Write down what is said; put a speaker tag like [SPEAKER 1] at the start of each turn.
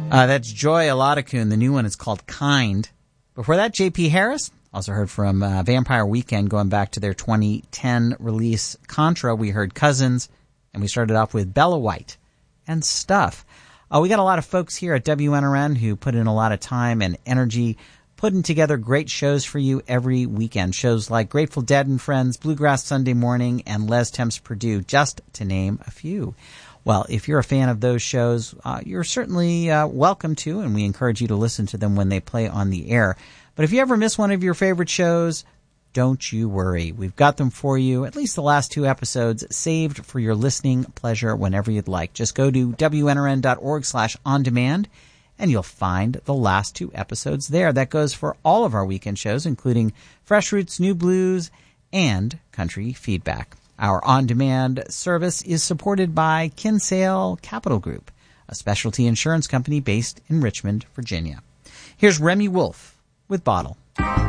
[SPEAKER 1] That's Joy Aladakun. The new one is called Kind. Before that, J.P. Harris. Also heard from Vampire Weekend going back to their 2010 release Contra. We heard Cousins, and we started off with Bella White and Stuff. We got a lot of folks here at WNRN who put in a lot of time and energy putting together great shows for you every weekend. Shows like Grateful Dead and Friends, Bluegrass Sunday Morning, and Les Temps Purdue, just to name a few. Well, if you're a fan of those shows, you're certainly welcome to, and we encourage you to listen to them when they play on the air. But if you ever miss one of your favorite shows, don't you worry. We've got them for you, at least the last 2 episodes, saved for your listening pleasure whenever you'd like. Just go to WNRN.org/on-demand, and you'll find the last 2 episodes there. That goes for all of our weekend shows, including Fresh Roots, New Blues, and Country Feedback. Our on-demand service is supported by Kinsale Capital Group, a specialty insurance company based in Richmond, Virginia. Here's Remy Wolf with Bottle.